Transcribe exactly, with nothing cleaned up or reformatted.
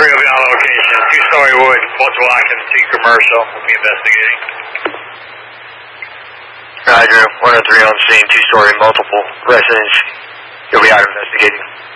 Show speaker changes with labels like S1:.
S1: three will be on location. Two-story wood, multiple occupancy commercial. We'll be investigating.
S2: Roger, one oh three on scene, two-story, multiple residence. You'll be out investigating.